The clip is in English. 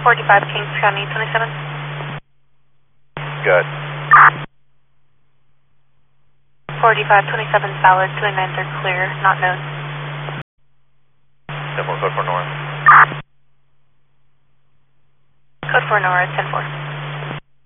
45 Kings County 27. Good. 4527 valid, 29s are clear, not known. 10-4, code for Nora. Code for Nora, 10-4.